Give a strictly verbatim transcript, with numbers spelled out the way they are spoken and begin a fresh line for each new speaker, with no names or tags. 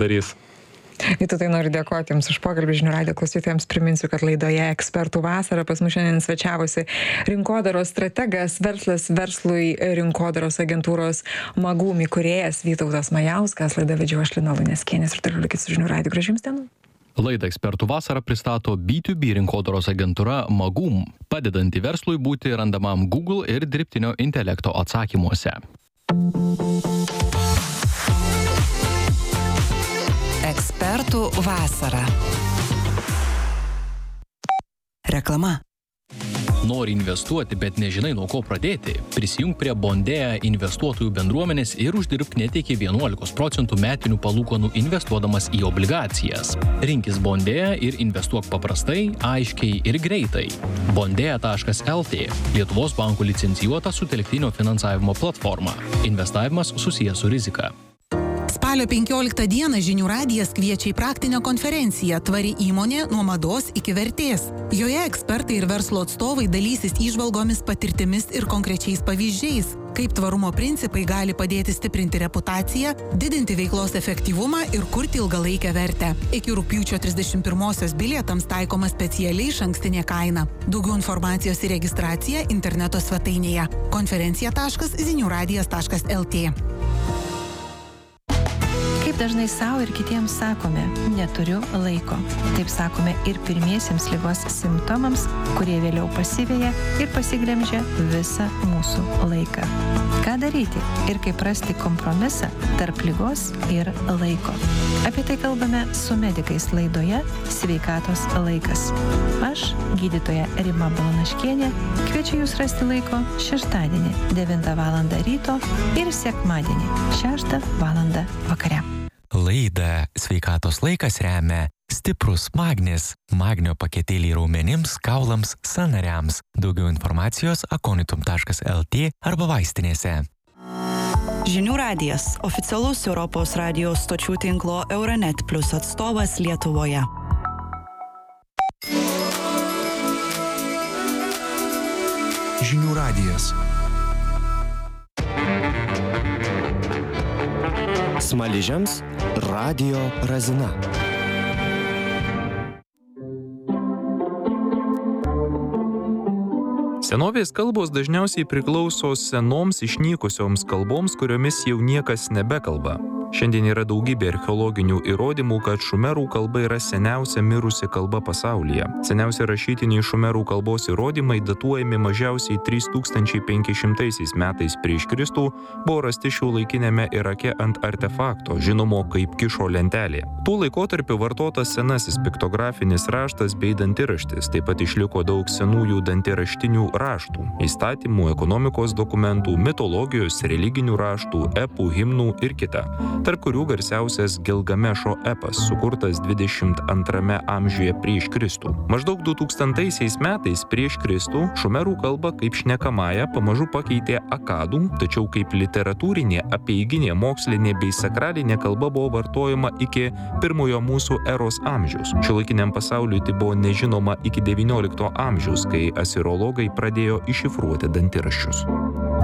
darys.
Vytautai, noriu dėkoti Jums už pokalbį. Žinių radijo klausytojams priminsiu, kad laidoje Ekspertų vasara pas mus šiandien svečiavosi rinkodaros strategas, verslas verslui rinkodaros agentūros Magum įkūrėjas Vytautas Majauskas. Laidą vedžiau aš Lina Luneckienė ir toliau likit su Žinių radiju. Gražių Jums dienų.
Laidą Ekspertų vasarą pristato B to B rinkodaros agentūra Magum, padedanti verslui būti randamam Google ir dirbtinio intelekto atsakymuose.
Ekspertų vasara. Reklama.
Nori investuoti, bet nežinai nuo ko pradėti? Prisijunk prie Bondea investuotojų bendruomenės ir uždirbk net iki vienuolikos procentų metinių palūkanų investuodamas į obligacijas. Rinkis Bondea ir investuok paprastai, aiškiai ir greitai. Bondea taškas L T – Lietuvos bankų licencijuota sutelktinio finansavimo platforma. Investavimas susijęs su rizika.
Spalio penkioliktą dieną Žinių radijas kviečia į praktinę konferenciją Tvari įmonė nuo mados iki vertės. Joje ekspertai ir verslo atstovai dalysis įžvalgomis, patirtimis ir konkrečiais pavyzdžiais, kaip tvarumo principai gali padėti stiprinti reputaciją, didinti veiklos efektyvumą ir kurti ilgalaikę vertę. Iki rugpjūčio trisdešimt pirmosios bilietams taikoma specialiai išankstinė kaina. Daugiau informacijos ir registracija interneto svetainėje konferencija taškas zinių radijas taškas L T.
Kaip dažnai savo ir kitiems sakome, neturiu laiko. Taip sakome ir pirmiesiems ligos simptomams, kurie vėliau pasiveja ir pasiglemžia visą mūsų laiką. Ką daryti ir kaip rasti kompromisą tarp ligos ir laiko? Apie tai kalbame su medikais laidoje Sveikatos laikas. Aš, gydytoja Rima Balanaškienė, kviečiu jūs rasti laiko šeštadienį devintą valandą ryto ir sekmadienį šeštą valandą vakare.
Laidą Sveikatos laikas remia Stiprus Magnis, magnio paketėliai raumenims, kaulams, sąnariams. Daugiau informacijos akonitum taškas L T arba vaistinėse.
Žinių radijas – oficialus Europos radijos stočių tinklo Euronet Plus atstovas Lietuvoje.
Žinių radijas. Smaližiams Radio Razina.
Senovės kalbos dažniausiai priklauso senoms išnykusioms kalboms, kuriomis jau niekas nebekalba. Šiandien yra daugybė archeologinių įrodymų, kad šumerų kalba yra seniausia mirusi kalba pasaulyje. Seniausi rašytiniai šumerų kalbos įrodymai datuojami mažiausiai trys tūkstančiai penki šimtai metais prieš Kristų, buvo rasti šiuolaikinėme Irake ant artefakto, žinomo kaip kišo lentelė. Tuo laikotarpiu vartotas senasis piktografinis raštas bei dantiraštis, taip pat išliko daug senųjų dantiraštinių raštų, įstatymų, ekonomikos dokumentų, mitologijos, religinių raštų, epų, himnų ir kita. Tarp kurių garsiausias Gilgamešo epas, sukurtas dvidešimt antrame amžiuje prieš Kristų. Maždaug du tūkstantaisiais metais prieš Kristų šumerų kalbą kaip šnekamąją pamažu pakeitė akadų, tačiau kaip literatūrinė, apeiginė, mokslinė bei sakralinė kalba buvo vartojama iki pirmojo mūsų eros amžiaus. Šiuolaikiniam pasauliui tai buvo nežinoma iki devyniolikto amžiaus, kai asirologai pradėjo iššifruoti dantiraščius.